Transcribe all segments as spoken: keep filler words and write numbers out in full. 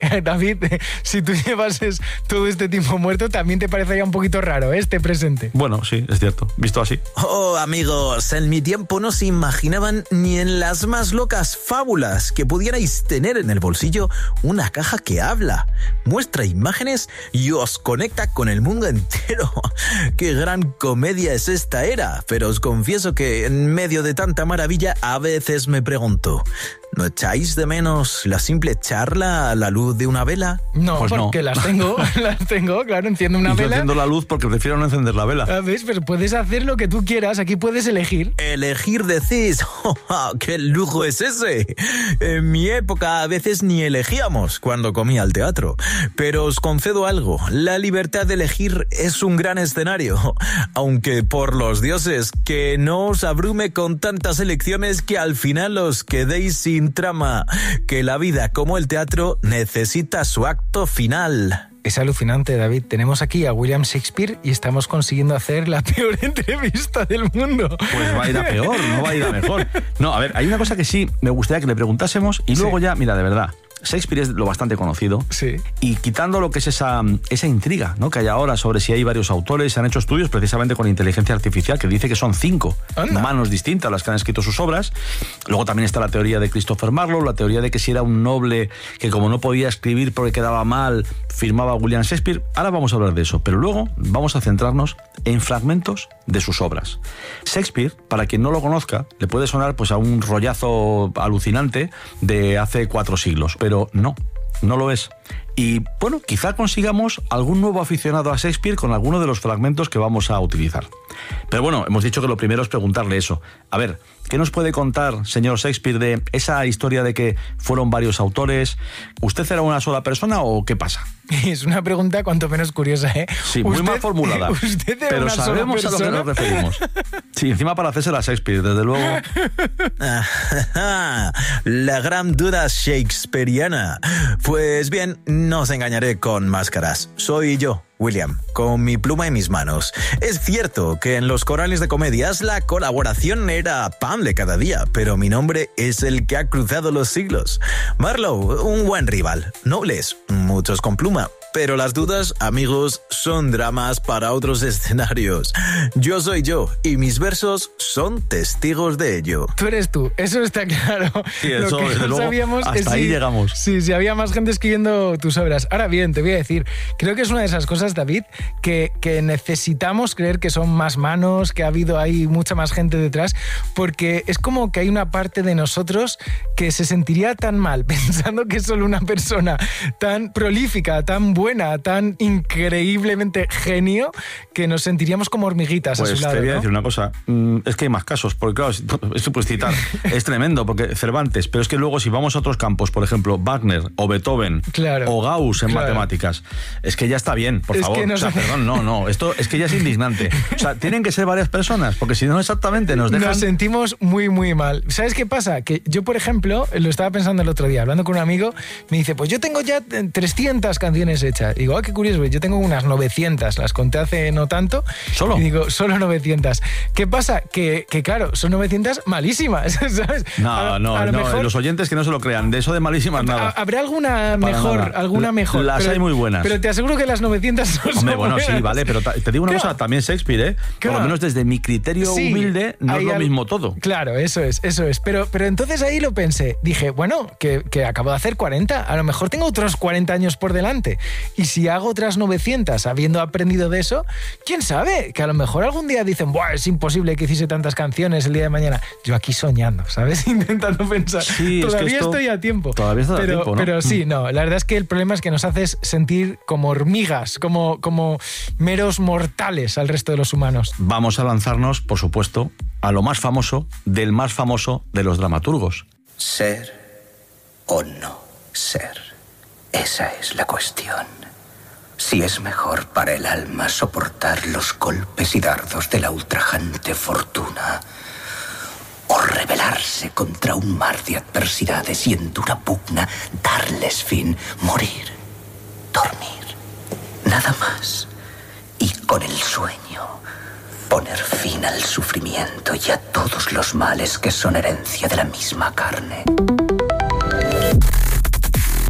David, si tú llevases todo este tiempo muerto, también te parecería un poquito raro, ¿eh? Este presente. Bueno, sí, es cierto. Visto así. Oh, amigos, en mi tiempo no se imaginaban ni en las más locas fábulas que pudierais tener en el bolsillo una caja que habla, muestra imágenes y os conecta con el mundo entero. ¡Qué gran comedia es esta era! Pero os confieso que en medio de tanta maravilla a veces me pregunto, ¿no echáis de menos la simple charla a la luz de una vela? No, pues porque no. las tengo, las tengo, claro, enciendo una y yo vela. enciendo la luz porque prefiero no encender la vela. ¿Sabes? Pero puedes hacer lo que tú quieras, aquí puedes elegir. ¿Elegir decís? Oh, ¡qué lujo es ese! En mi época a veces ni elegíamos cuando comía al teatro. Pero os concedo algo, la libertad de elegir es un gran escenario. Aunque por los dioses, que no os abrume con tantas elecciones que al final os quedéis sin trama, que la vida, como el teatro, necesita su acto final. Es alucinante, David. Tenemos aquí a William Shakespeare y estamos consiguiendo hacer la peor entrevista del mundo. Pues va a ir a peor, no va a ir a mejor. No, a ver, hay una cosa que sí me gustaría que le preguntásemos y luego Sí. ya, mira, de verdad, Shakespeare es lo bastante conocido. Sí. Y quitando lo que es esa, esa intriga, ¿no?, que hay ahora sobre si hay varios autores, se han hecho estudios precisamente con inteligencia artificial que dice que son cinco Anda. manos distintas las que han escrito sus obras. Luego también está la teoría de Christopher Marlowe, la teoría de que si era un noble que como no podía escribir porque quedaba mal, firmaba William Shakespeare. Ahora vamos a hablar de eso, pero luego vamos a centrarnos en fragmentos de sus obras. Shakespeare, para quien no lo conozca, le puede sonar pues a un rollazo alucinante de hace cuatro siglos, pero no, no lo es. Y bueno, quizá consigamos algún nuevo aficionado a Shakespeare con alguno de los fragmentos que vamos a utilizar. Pero bueno, hemos dicho que lo primero es preguntarle eso. A ver, ¿qué nos puede contar, señor Shakespeare, de esa historia de que fueron varios autores? ¿Usted era una sola persona o qué pasa? Es una pregunta cuanto menos curiosa, ¿eh? Sí, muy mal formulada. ¿Usted era pero una sabemos sola a lo que nos referimos. Sí, encima para hacerse a Shakespeare, desde luego. La gran duda shakespeariana. Pues bien, no os engañaré con máscaras. Soy yo, William, con mi pluma en mis manos. Es cierto que en los corales de comedias la colaboración era pan de cada día, pero mi nombre es el que ha cruzado los siglos. Marlowe, un buen rival. Nobles, muchos con pluma. Pero las dudas, amigos, son dramas para otros escenarios. Yo soy yo y mis versos son testigos de ello. Tú eres tú, eso está claro. Sí, eso, Lo que desde no luego, sabíamos hasta es ahí si, llegamos. Sí, si había más gente escribiendo tus obras. Ahora bien, te voy a decir, creo que es una de esas cosas, David, que, que necesitamos creer que son más manos, que ha habido ahí mucha más gente detrás, porque es como que hay una parte de nosotros que se sentiría tan mal pensando que es solo una persona tan prolífica, tan buena, tan increíblemente genio, que nos sentiríamos como hormiguitas Pues a su lado, te voy a ¿no? decir una cosa, mm, es que hay más casos, porque claro, esto puedes citar, es tremendo, porque Cervantes, pero es que luego si vamos a otros campos, por ejemplo, Wagner o Beethoven, Claro, o Gauss en claro. matemáticas, es que ya está bien, por Es favor, que no o sea, sé- perdón, no, no, esto es que ya es indignante, o sea, tienen que ser varias personas, porque si no exactamente nos dejan... Nos sentimos muy, muy mal. ¿Sabes qué pasa? Que yo, por ejemplo, lo estaba pensando el otro día, hablando con un amigo, me dice, pues yo tengo ya trescientas canciones hechas. Y digo, ah, qué curioso, yo tengo unas novecientas, las conté hace no tanto. ¿Solo? Y digo, solo novecientas. ¿Qué pasa? Que, que claro, son novecientas malísimas, ¿sabes? No, A- no, a lo no, mejor- los oyentes que no se lo crean, de eso de malísimas nada. Habrá alguna Para mejor, nada. alguna mejor. Las pero- hay muy buenas. Pero te aseguro que las novecientas no son Hombre, bueno, sí, buenas. vale, pero ta- te digo una Claro. cosa, también Shakespeare, ¿eh? Por Claro. lo menos desde mi criterio Sí, humilde, no es hay lo al- mismo todo. Claro, eso es, eso es. Pero, pero entonces ahí lo pensé. Dije, bueno, que, que acabo de hacer cuarenta. A lo mejor tengo otros cuarenta años por delante. Y si hago otras novecientas habiendo aprendido de eso, ¿quién sabe? Que a lo mejor algún día dicen, buah, es imposible que hiciese tantas canciones el día de mañana. Yo aquí soñando, ¿sabes? Intentando pensar. Sí, es que Todavía esto- estoy a tiempo. todavía estás a pero, tiempo, ¿no? Pero sí, no. La verdad es que el problema es que nos haces sentir como hormigas, como, como meros mortales al resto de los humanos. Vamos a lanzarnos, por supuesto, a lo más famoso del más famoso de los dramaturgos. Ser o no ser. Esa es la cuestión. Si es mejor para el alma soportar los golpes y dardos de la ultrajante fortuna, o rebelarse contra un mar de adversidades y en dura pugna darles fin, morir, dormir, nada más. Y con el sueño poner fin al sufrimiento y a todos los males que son herencia de la misma carne.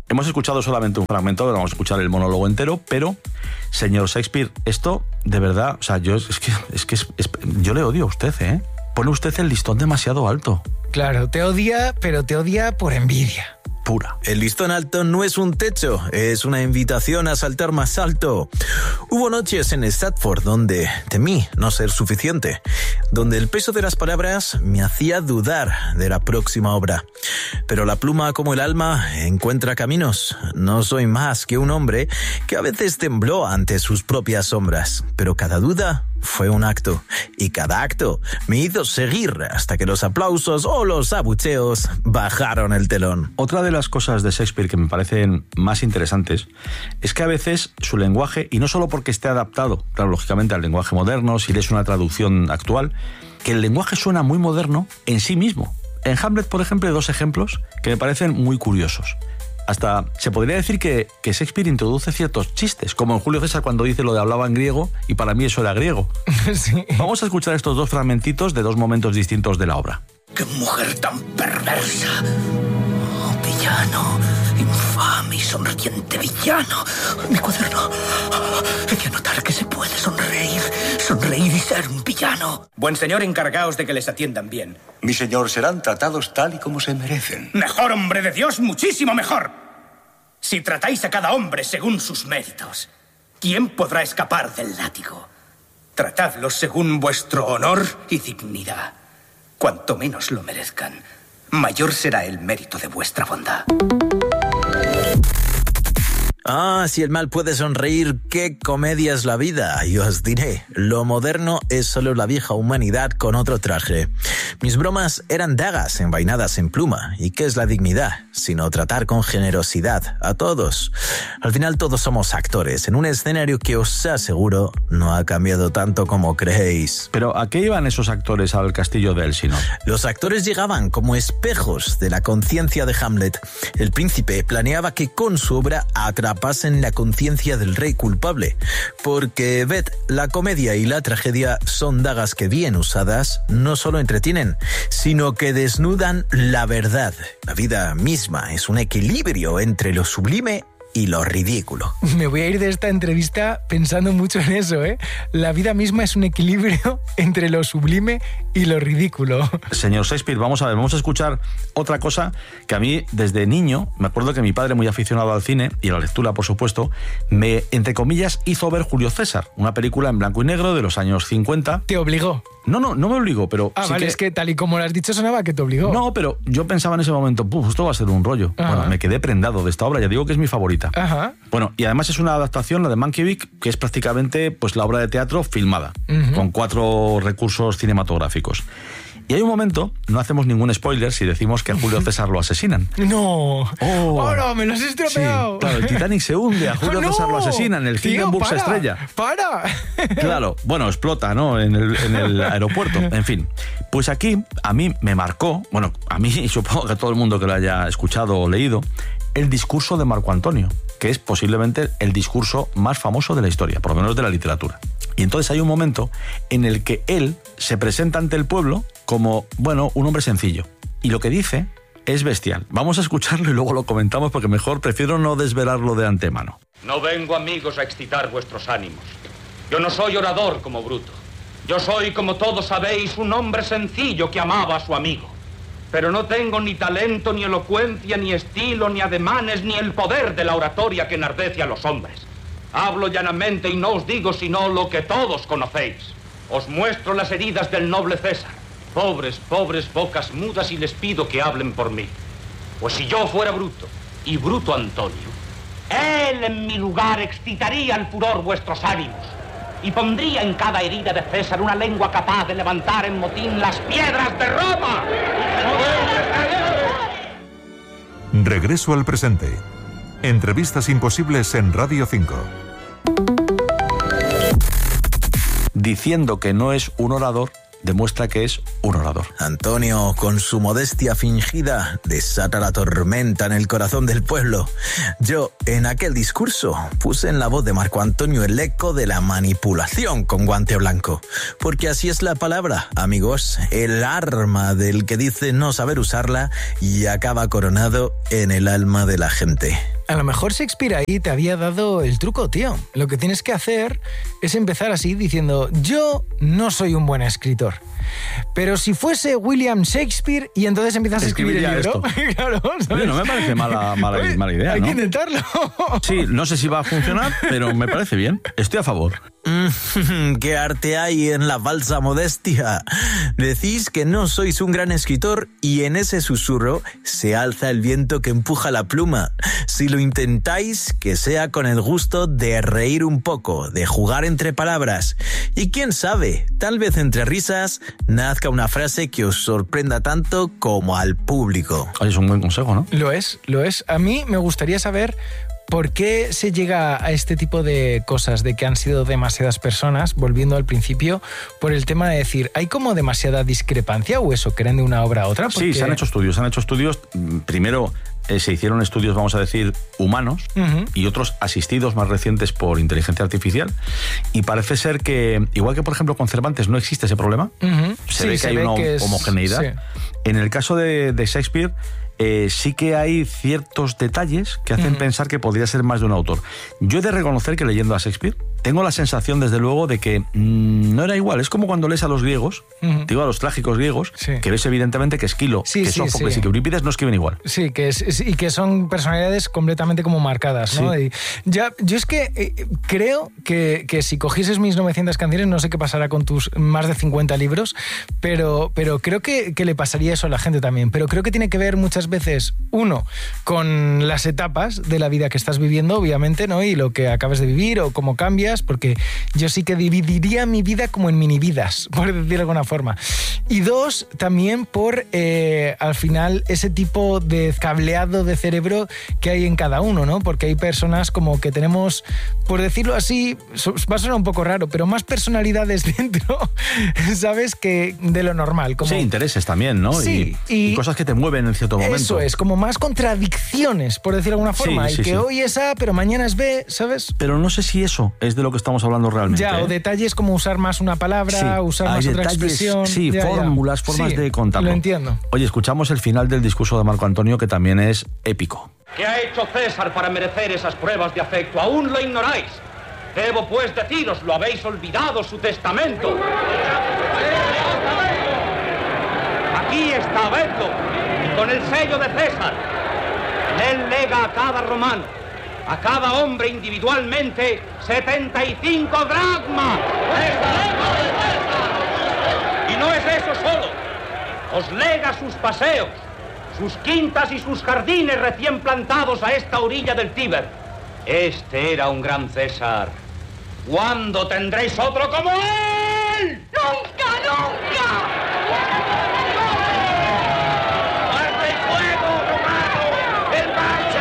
Hemos escuchado solamente un fragmento, ahora vamos a escuchar el monólogo entero, pero, señor Shakespeare, esto, de verdad, o sea, yo es que, es que es, es, yo le odio a usted, ¿eh? Pone usted el listón demasiado alto. Claro, te odia, pero te odia por envidia. Pura. El listón alto no es un techo, es una invitación a saltar más alto. Hubo noches en Stratford donde temí no ser suficiente, donde el peso de las palabras me hacía dudar de la próxima obra. Pero la pluma, como el alma, encuentra caminos. No soy más que un hombre que a veces tembló ante sus propias sombras, pero cada duda fue un acto, y cada acto me hizo seguir hasta que los aplausos o los abucheos bajaron el telón. Otra de las cosas de Shakespeare que me parecen más interesantes es que a veces su lenguaje, y no solo porque esté adaptado, claro, lógicamente al lenguaje moderno, si lees una traducción actual, que el lenguaje suena muy moderno en sí mismo. En Hamlet, por ejemplo, hay dos ejemplos que me parecen muy curiosos. Hasta se podría decir que, que Shakespeare introduce ciertos chistes, como en Julio César cuando dice lo de hablaba en griego, y para mí eso era griego. Sí. Vamos a escuchar estos dos fragmentitos de dos momentos distintos de la obra. ¡Qué mujer tan perversa! Oh, villano, infame y sonriente villano. Mi cuaderno. Hay que anotar que se puede sonreír, sonreír y ser un villano. Buen señor, encargaos de que les atiendan bien. Mi señor, serán tratados tal y como se merecen. Mejor, hombre de Dios, muchísimo mejor. Si tratáis a cada hombre según sus méritos, ¿quién podrá escapar del látigo? Tratadlos según vuestro honor y dignidad. Cuanto menos lo merezcan, mayor será el mérito de vuestra bondad. Ah, si el mal puede sonreír, qué comedia es la vida. Y os diré, lo moderno es solo la vieja humanidad con otro traje. Mis bromas eran dagas envainadas en pluma. ¿Y qué es la dignidad? Sino tratar con generosidad a todos. Al final todos somos actores en un escenario que os aseguro no ha cambiado tanto como creéis. Pero ¿a qué iban esos actores al castillo de Elsinore? Los actores llegaban como espejos de la conciencia de Hamlet. El príncipe planeaba que con su obra atrapasen la conciencia del rey culpable, porque, ved, la comedia y la tragedia son dagas que bien usadas no solo entretienen, sino que desnudan la verdad. La vida misma es un equilibrio entre lo sublime y lo ridículo. Me voy a ir de esta entrevista pensando mucho en eso, ¿eh? La vida misma es un equilibrio entre lo sublime y lo ridículo. Señor Shakespeare, vamos a ver, vamos a escuchar otra cosa que a mí, desde niño, me acuerdo que mi padre, muy aficionado al cine y a la lectura, por supuesto, me, entre comillas, hizo ver Julio César, una película en blanco y negro de los años cincuenta. ¿Te obligó? No, no, no me obligó, pero... Ah, sí vale, que... es que tal y como lo has dicho sonaba que te obligó. No, pero yo pensaba en ese momento, puf, esto va a ser un rollo. Ajá. Bueno, me quedé prendado de esta obra, ya digo que es mi favorita. Ajá. Bueno, y además es una adaptación, la de Mankiewicz, que es prácticamente pues la obra de teatro filmada, uh-huh. con cuatro recursos cinematográficos. Y hay un momento, no hacemos ningún spoiler si decimos que a Julio César lo asesinan. No. Oh, ¡Ahora me lo has estropeado! Sí, claro, el Titanic se hunde, a Julio no, César lo asesinan, el Hindenburg se estrella. ¡Para! Claro, bueno, explota, ¿no? En el, en el aeropuerto, en fin. Pues aquí, a mí me marcó, bueno, a mí y supongo que a todo el mundo que lo haya escuchado o leído, el discurso de Marco Antonio, que es posiblemente el discurso más famoso de la historia, por lo menos de la literatura. Y entonces hay un momento en el que él se presenta ante el pueblo como, bueno, un hombre sencillo. Y lo que dice es bestial. Vamos a escucharlo y luego lo comentamos porque mejor prefiero no desvelarlo de antemano. No vengo, amigos, a excitar vuestros ánimos. Yo no soy orador como Bruto. Yo soy, como todos sabéis, un hombre sencillo que amaba a su amigo. Pero no tengo ni talento, ni elocuencia, ni estilo, ni ademanes, ni el poder de la oratoria que enardece a los hombres. Hablo llanamente y no os digo sino lo que todos conocéis. Os muestro las heridas del noble César. Pobres, pobres bocas mudas, y les pido que hablen por mí. Pues si yo fuera Bruto, y Bruto Antonio, él en mi lugar excitaría al furor vuestros ánimos, y pondría en cada herida de César una lengua capaz de levantar en motín las piedras de Roma. Regreso al presente. Entrevistas imposibles en Radio cinco. Diciendo que no es un orador, demuestra que es un orador. Antonio, con su modestia fingida, desata la tormenta en el corazón del pueblo. Yo, en aquel discurso, puse en la voz de Marco Antonio el eco de la manipulación con guante blanco. Porque así es la palabra, amigos, el arma del que dice no saber usarla y acaba coronado en el alma de la gente. A lo mejor Shakespeare ahí te había dado el truco, tío. Lo que tienes que hacer es empezar así diciendo, yo no soy un buen escritor. Pero si fuese William Shakespeare y entonces empiezas a escribir el libro, claro, Oye, no me parece mala, mala, Oye, mala idea, hay ¿no? que intentarlo. Sí, no sé si va a funcionar, pero me parece bien. Estoy a favor. ¿Qué arte hay en la falsa modestia? Decís que no sois un gran escritor y en ese susurro se alza el viento que empuja la pluma. Si lo intentáis, que sea con el gusto de reír un poco, de jugar entre palabras. Y quién sabe, tal vez entre risas nazca una frase que os sorprenda tanto como al público. Oye, es un buen consejo, ¿no? Lo es, lo es. A mí me gustaría saber por qué se llega a este tipo de cosas, de que han sido demasiadas personas, volviendo al principio, por el tema de decir, ¿hay como demasiada discrepancia o eso, creen de una obra a otra? Porque... Sí, se han hecho estudios, se han hecho estudios, primero eh, se hicieron estudios, vamos a decir, humanos, uh-huh. y otros asistidos más recientes por inteligencia artificial, y parece ser que, igual que por ejemplo con Cervantes no existe ese problema, uh-huh. se sí, ve que se hay ve una que es... homogeneidad. Sí. En el caso de, de Shakespeare, Eh, sí que hay ciertos detalles que hacen uh-huh. pensar que podría ser más de un autor. Yo he de reconocer que leyendo a Shakespeare tengo la sensación, desde luego, de que mmm, no era igual. Es como cuando lees a los griegos, uh-huh. digo a los trágicos griegos, sí. que ves evidentemente que Esquilo, sí, que sí, Sófocles sí. y que Eurípides no escriben igual. Sí, que es, es, y que son personalidades completamente como marcadas, ¿no? Sí. Y ya, yo es que eh, creo que, que si cogieses mis novecientas canciones, no sé qué pasará con tus más de cincuenta libros, pero, pero creo que, que le pasaría eso a la gente también. Pero creo que tiene que ver muchas veces, uno, con las etapas de la vida que estás viviendo, obviamente, ¿no? Y lo que acabas de vivir o cómo cambias, porque yo sí que dividiría mi vida como en mini vidas, por decirlo de alguna forma. Y dos, también por, eh, al final, ese tipo de cableado de cerebro que hay en cada uno, ¿no? Porque hay personas como que tenemos, por decirlo así, va a sonar un poco raro, pero más personalidades dentro, ¿sabes? Que de lo normal. Como... Sí, intereses también, ¿no? Sí, y, y... y cosas que te mueven en cierto momento. Eso es, como más contradicciones, por decirlo de alguna forma. Sí, sí, y que sí. hoy es A, pero mañana es B, ¿sabes? Pero no sé si eso es de lo que estamos hablando realmente. Ya, ¿eh? o detalles como usar más una palabra, sí, usar más detalles, otra expresión. Sí, ya, fórmulas, ya. formas sí, de contarlo. Lo entiendo. Oye, escuchamos el final del discurso de Marco Antonio, que también es épico. ¿Qué ha hecho César para merecer esas pruebas de afecto? Aún lo ignoráis. Debo pues deciros, lo habéis olvidado, su testamento. Aquí está, vedlo, y con el sello de César. Él lega a cada romano, a cada hombre individualmente, setenta y cinco dracmas. Y no es eso solo. Os lega sus paseos, sus quintas y sus jardines recién plantados a esta orilla del Tíber. Este era un gran César. ¿Cuándo tendréis otro como él? ¡Nunca, nunca! ¡Arde el fuego, romano! ¡En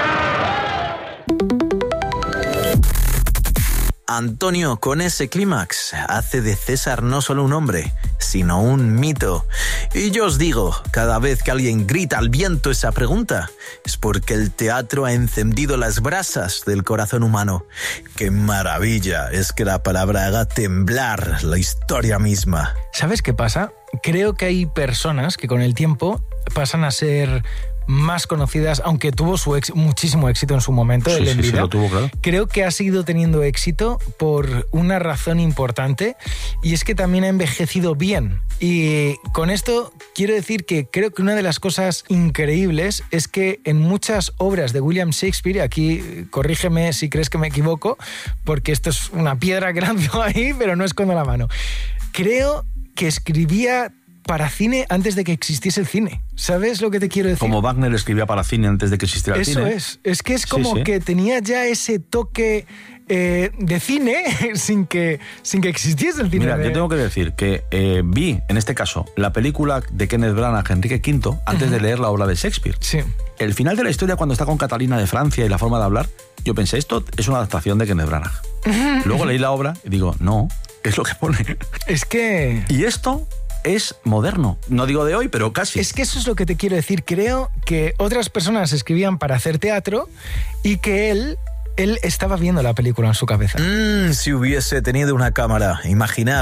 marcha! Antonio, con ese clímax, hace de César no solo un hombre, sino un mito. Y yo os digo, cada vez que alguien grita al viento esa pregunta, es porque el teatro ha encendido las brasas del corazón humano. ¡Qué maravilla es que la palabra haga temblar la historia misma! ¿Sabes qué pasa? Creo que hay personas que con el tiempo pasan a ser más conocidas, aunque tuvo su ex, muchísimo éxito en su momento, sí, él en sí, vida. Sí, lo tuvo, claro. Creo que ha seguido teniendo éxito por una razón importante, y es que también ha envejecido bien. Y con esto quiero decir que creo que una de las cosas increíbles es que en muchas obras de William Shakespeare, aquí corrígeme si crees que me equivoco, porque esto es una piedra que lanzo ahí, pero no escondo la mano. Creo que escribía para cine antes de que existiese el cine. ¿Sabes lo que te quiero decir? Como Wagner escribía para cine antes de que existiera el Eso cine. Eso es. Es que es como sí, sí. que tenía ya ese toque eh, de cine sin que, sin que existiese el cine. Mira, de... yo tengo que decir que eh, vi, en este caso, la película de Kenneth Branagh, Enrique quinto, antes uh-huh. de leer la obra de Shakespeare. Sí. El final de la historia, cuando está con Catalina de Francia y la forma de hablar, yo pensé, esto es una adaptación de Kenneth Branagh. Uh-huh. Luego leí la obra y digo, no, es lo que pone. Es que... Y esto... es moderno. No digo de hoy, pero casi. Es que eso es lo que te quiero decir. Creo que otras personas escribían para hacer teatro y que él él estaba viendo la película en su cabeza. Mm, si hubiese tenido una cámara, imaginad.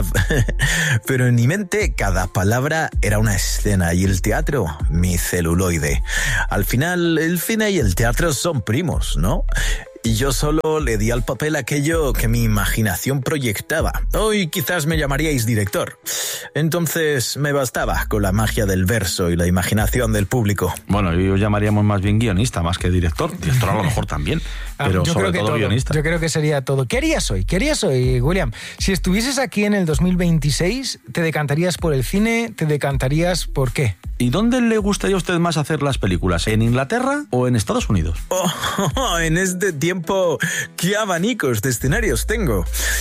Pero en mi mente cada palabra era una escena y el teatro, mi celuloide. Al final, el cine y el teatro son primos, ¿no? Y yo solo le di al papel aquello que mi imaginación proyectaba. Hoy quizás me llamaríais director. Entonces me bastaba con la magia del verso y la imaginación del público. Bueno, yo llamaríamos más bien guionista, más que director. Director a lo mejor también, pero yo sobre creo que todo, todo guionista. Yo creo que sería todo. ¿Qué harías hoy? ¿Qué harías hoy, William? Si estuvieses aquí en el dos mil veintiséis, ¿te decantarías por el cine? ¿Te decantarías por qué? ¿Y dónde le gustaría a usted más hacer las películas? ¿En Inglaterra o en Estados Unidos? Oh, en este tiempo, ¿qué abanicos de escenarios tengo?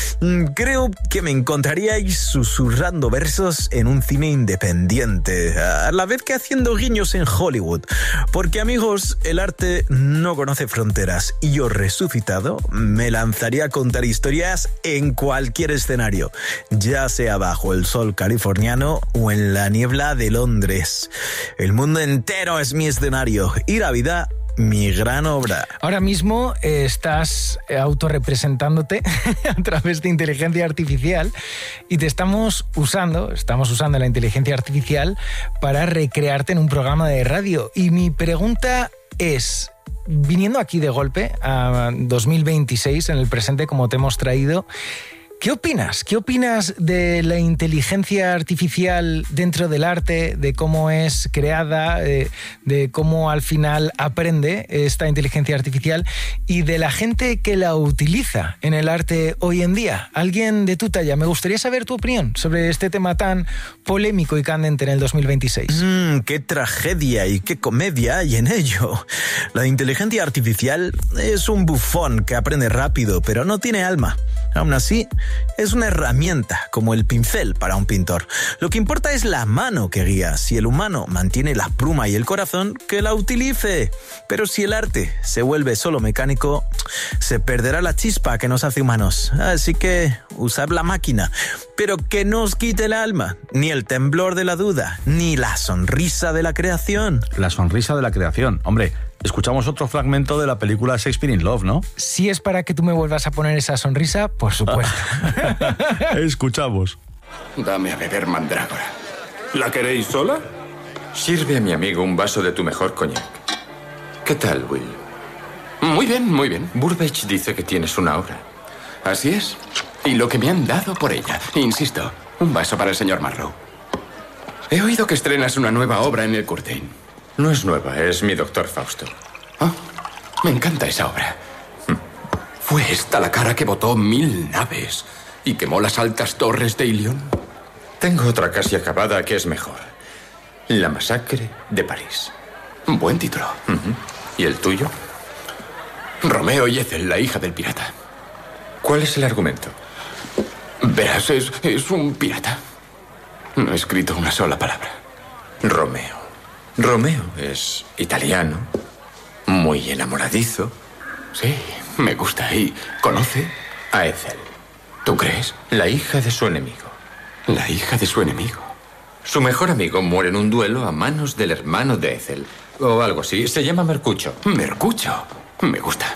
Creo que me encontraríais susurrando versos en un cine independiente, a la vez que haciendo guiños en Hollywood. Porque, amigos, el arte no conoce fronteras y yo, resucitado, me lanzaría a contar historias en cualquier escenario, ya sea bajo el sol californiano o en la niebla de Londres. El mundo entero es mi escenario y la vida mi gran obra. Ahora mismo eh, estás autorrepresentándote a través de inteligencia artificial y te estamos usando, estamos usando la inteligencia artificial para recrearte en un programa de radio. Y mi pregunta es, viniendo aquí de golpe a dos mil veintiséis, en el presente como te hemos traído, ¿qué opinas? ¿Qué opinas de la inteligencia artificial dentro del arte, de cómo es creada, de, de cómo al final aprende esta inteligencia artificial y de la gente que la utiliza en el arte hoy en día? Alguien de tu talla, me gustaría saber tu opinión sobre este tema tan polémico y candente en el dos mil veintiséis. Mm, ¡Qué tragedia y qué comedia hay en ello! La inteligencia artificial es un bufón que aprende rápido, pero no tiene alma. Aún así, es una herramienta, como el pincel para un pintor. Lo que importa es la mano que guía. Si el humano mantiene la pluma y el corazón, que la utilice. Pero si el arte se vuelve solo mecánico, se perderá la chispa que nos hace humanos. Así que, usad la máquina, pero que no os quite el alma, ni el temblor de la duda, ni la sonrisa de la creación. La sonrisa de la creación. Hombre, escuchamos otro fragmento de la película Shakespeare in Love, ¿no? Si es para que tú me vuelvas a poner esa sonrisa, por supuesto. Escuchamos. Dame a beber mandrágora. ¿La queréis sola? Sirve a mi amigo un vaso de tu mejor coñac. ¿Qué tal, Will? Muy bien, muy bien. Burbage dice que tienes una obra. Así es. Y lo que me han dado por ella. Insisto, un vaso para el señor Marlowe. He oído que estrenas una nueva obra en el Curtain. No es nueva, es mi doctor Fausto. Oh, me encanta esa obra. ¿Fue esta la cara que botó mil naves y quemó las altas torres de Ilión? Tengo otra casi acabada que es mejor. La masacre de París. Buen título. Uh-huh. ¿Y el tuyo? Romeo y Ethel, la hija del pirata. ¿Cuál es el argumento? Verás, es, es un pirata. No he escrito una sola palabra. Romeo. Romeo es italiano, muy enamoradizo. Sí, me gusta. Y conoce a Ethel. ¿Tú crees? La hija de su enemigo. La hija de su enemigo. Su mejor amigo muere en un duelo a manos del hermano de Ethel. O algo así. Se llama Mercucho. Mercucho. Me gusta.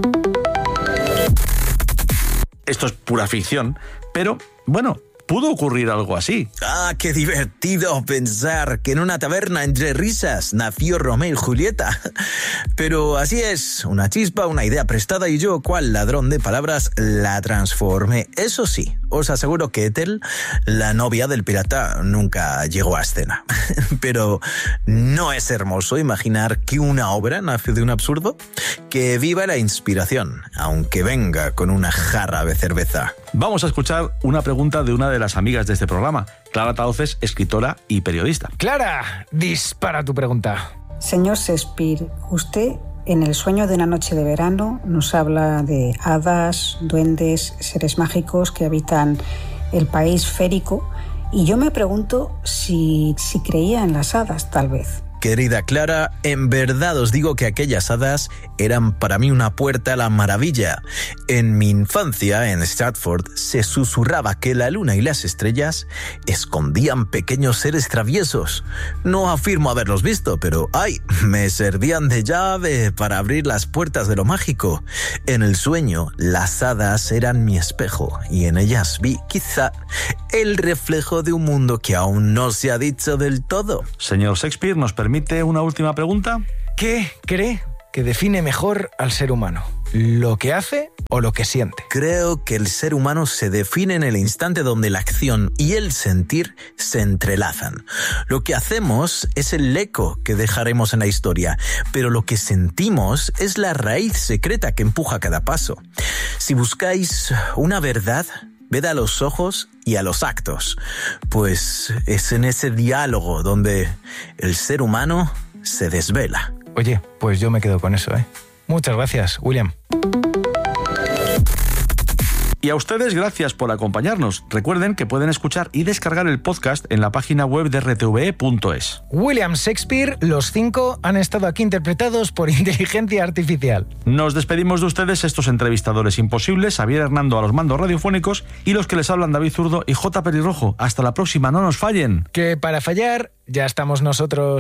Esto es pura ficción, pero, bueno, pudo ocurrir algo así. ¡Ah, qué divertido pensar que en una taberna entre risas nació Romeo y Julieta! Pero así es, una chispa, una idea prestada y yo, cual ladrón de palabras, la transformé. Eso sí, os aseguro que Ethel, la novia del pirata, nunca llegó a escena. Pero ¿no es hermoso imaginar que una obra nace de un absurdo? Que viva la inspiración, aunque venga con una jarra de cerveza. Vamos a escuchar una pregunta de una de las amigas de este programa, Clara Tauces, escritora y periodista. Clara, dispara tu pregunta. Señor Shakespeare, usted en El sueño de una noche de verano nos habla de hadas, duendes, seres mágicos que habitan el país férico y yo me pregunto si, si creía en las hadas, tal vez. Querida Clara, en verdad os digo que aquellas hadas eran para mí una puerta a la maravilla. En mi infancia, en Stratford, se susurraba que la luna y las estrellas escondían pequeños seres traviesos. No afirmo haberlos visto, pero ¡ay! Me servían de llave para abrir las puertas de lo mágico. En el sueño, las hadas eran mi espejo y en ellas vi, quizá, el reflejo de un mundo que aún no se ha dicho del todo. Señor Shakespeare, ¿nos permite una última pregunta? ¿Qué cree que define mejor al ser humano? ¿Lo que hace o lo que siente? Creo que el ser humano se define en el instante donde la acción y el sentir se entrelazan. Lo que hacemos es el eco que dejaremos en la historia, pero lo que sentimos es la raíz secreta que empuja cada paso. Si buscáis una verdad, ved a los ojos y a los actos, pues es en ese diálogo donde el ser humano se desvela. Oye, pues yo me quedo con eso, ¿eh? Muchas gracias, William. Y a ustedes, gracias por acompañarnos. Recuerden que pueden escuchar y descargar el podcast en la página web de r t v e punto es. William Shakespeare, los cinco han estado aquí interpretados por inteligencia artificial. Nos despedimos de ustedes, estos entrevistadores imposibles, Xavier Hernando a los mandos radiofónicos y los que les hablan David Zurdo y J. Pelirrojo. Hasta la próxima, no nos fallen. Que para fallar ya estamos nosotros.